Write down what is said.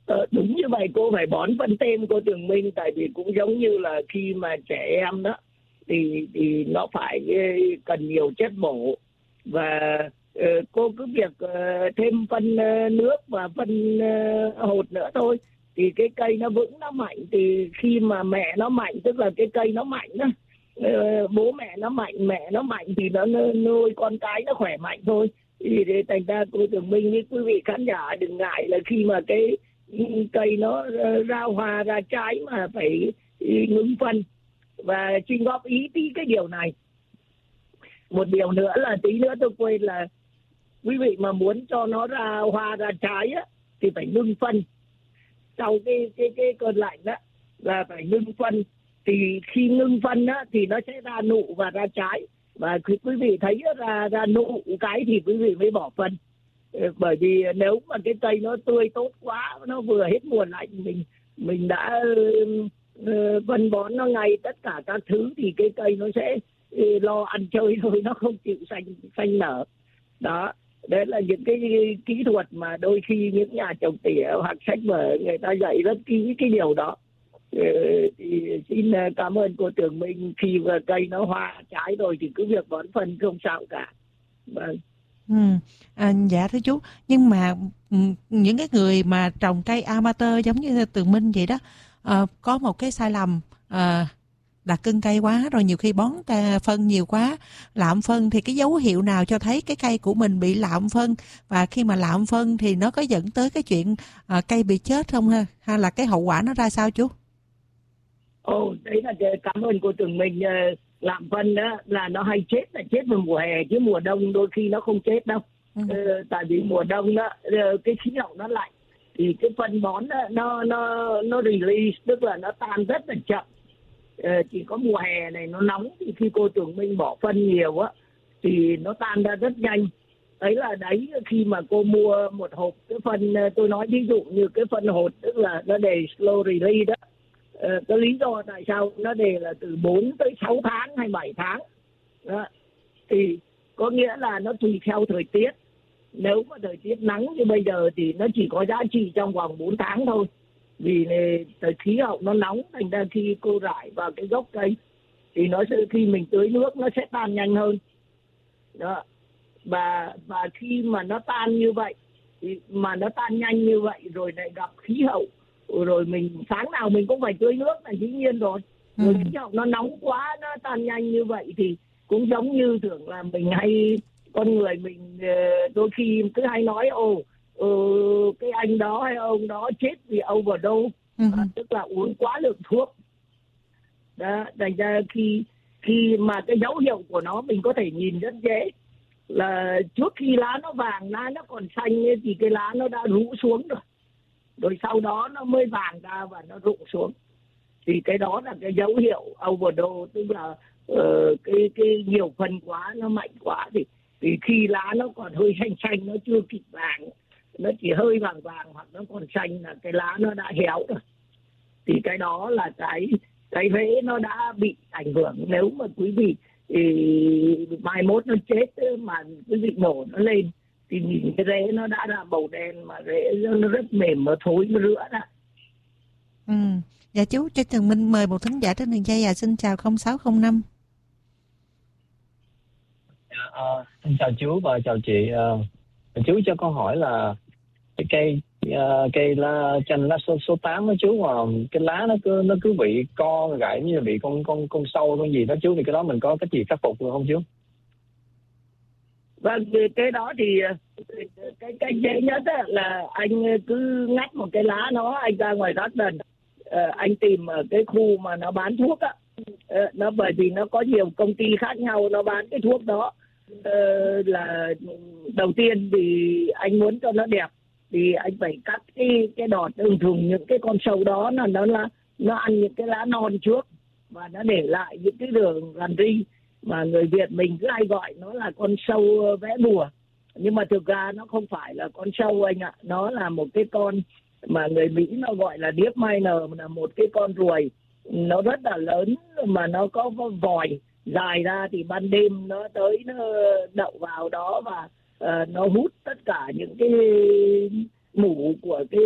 Đúng như vậy, cô phải bón phân thêm cô Tường Minh, tại vì cũng giống như là khi mà trẻ em đó thì nó phải cần nhiều chất bổ, và cô cứ việc thêm phân nước và phân hột nữa thôi, thì cái cây nó vững, nó mạnh. Thì khi mà mẹ nó mạnh, tức là cái cây nó mạnh đó, bố mẹ nó mạnh, mẹ nó mạnh thì nó nuôi con cái nó khỏe mạnh thôi. Thì thành ra cô Tường Minh với quý vị khán giả đừng ngại là khi mà cái cây nó ra hoa ra trái mà phải ngưng phân. Và xin góp ý tí cái điều này. Một điều nữa là tí nữa tôi quên là quý vị mà muốn cho nó ra hoa ra trái á thì phải ngưng phân. Sau cái cơn lạnh đó là phải ngưng phân. Thì khi ngưng phân á thì nó sẽ ra nụ và ra trái. Và khi quý vị thấy ra nụ cái thì quý vị mới bỏ phân. Bởi vì nếu mà cái cây nó tươi tốt quá, nó vừa hết mùa lạnh, mình đã phân bón nó ngay tất cả các thứ thì cái cây nó sẽ lo ăn chơi thôi, nó không chịu xanh nở. Đó, đấy là những cái kỹ thuật mà đôi khi những nhà trồng tỉa hoặc sách vở người ta dạy rất kỹ cái điều đó. Thì xin cảm ơn cô Tường Minh. Khi mà cây nó hoa trái rồi thì cứ việc bón phân không sao cả. Vâng. Dạ thưa chú, nhưng mà những cái người mà trồng cây amateur giống như Tường Minh vậy đó, có một cái sai lầm, đặt cưng cây quá rồi nhiều khi bón phân nhiều quá, lạm phân, thì cái dấu hiệu nào cho thấy cái cây của mình bị lạm phân, và khi mà lạm phân thì nó có dẫn tới cái chuyện cây bị chết không ha, hay là cái hậu quả nó ra sao chú? Đấy là cảm ơn cô Tường Minh. Lạm phân đó là nó hay chết, là chết vào mùa hè, chứ mùa đông đôi khi nó không chết đâu. Tại vì mùa đông đó cái khí hậu nó lạnh thì cái phân bón đó, nó release, tức là nó tan rất là chậm. Chỉ có mùa hè này nó nóng thì khi cô Tường Minh bỏ phân nhiều á thì nó tan ra rất nhanh. Đấy khi mà cô mua một hộp cái phân, tôi nói ví dụ như cái phân hột, tức là nó đề slow release đó. Cái lý do tại sao nó đề là từ 4 tới 6 tháng hay 7 tháng đó, thì có nghĩa là nó tùy theo thời tiết. Nếu mà thời tiết nắng như bây giờ thì nó chỉ có giá trị trong vòng 4 tháng thôi, vì thời khí hậu nó nóng, thành ra khi cô rải vào cái gốc cây thì nó sẽ, khi mình tưới nước nó sẽ tan nhanh hơn đó. Và khi mà nó tan như vậy thì mà nó tan nhanh như vậy rồi lại gặp khí hậu, rồi mình sáng nào mình cũng phải tưới nước là dĩ nhiên rồi. Rồi khí hậu nó nóng quá, nó tan nhanh như vậy thì cũng giống như tưởng là mình hay, con người mình đôi khi cứ hay nói cái anh đó hay ông đó chết vì overdose, tức là uống quá lượng thuốc đó. Thành ra khi mà cái dấu hiệu của nó mình có thể nhìn rất dễ, là trước khi lá nó vàng, lá nó còn xanh ấy, thì cái lá nó đã rũ xuống rồi sau đó nó mới vàng ra và nó rụng xuống. Thì cái đó là cái dấu hiệu overdose, tức là cái nhiều phân quá, nó mạnh quá thì khi lá nó còn hơi xanh, nó chưa kịp vàng, nó chỉ hơi vàng hoặc nó còn xanh là cái lá nó đã héo rồi. Thì cái đó là cái rễ nó đã bị ảnh hưởng. Nếu mà quý vị mai mốt nó chết mà quý vị nổ nó lên thì nhìn cái rễ nó đã là màu đen, mà rễ nó rất mềm, nó thối, nó rữa đó. Dạ chú, cho Tường Minh mời một thính giả trên đường dây. Xin chào 0605. Xin chào chú và chào chị. Chú cho câu hỏi là cái cây chanh lá số 8 đó chú, mà cái lá nó cứ bị co gãy như là bị con sâu con gì đó chú, thì cái đó mình có cách gì khắc phục được không chú? Vâng, cái đó thì cái dễ nhất là anh cứ ngắt một cái lá nó, anh ra ngoài garden, anh tìm ở cái khu mà nó bán thuốc á, nó bởi vì nó có nhiều công ty khác nhau nó bán cái thuốc đó. Là đầu tiên thì anh muốn cho nó đẹp thì anh phải cắt cái đọt, thường những cái con sâu đó nó ăn những cái lá non trước và nó để lại những cái đường gần ri mà người Việt mình cứ hay gọi nó là con sâu vẽ bùa. Nhưng mà thực ra nó không phải là con sâu anh ạ, nó là một cái con mà người Mỹ nó gọi là điếc minor, là một cái con ruồi, nó rất là lớn mà nó có vòi dài ra, thì ban đêm nó tới nó đậu vào đó và nó hút tất cả những cái mủ của cái